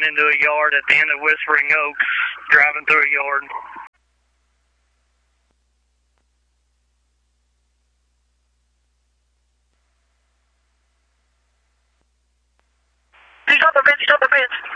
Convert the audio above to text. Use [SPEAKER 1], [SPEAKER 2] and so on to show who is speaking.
[SPEAKER 1] into a yard at the end of Whispering Oaks, driving through a yard.
[SPEAKER 2] He's on the fence, he's on the fence.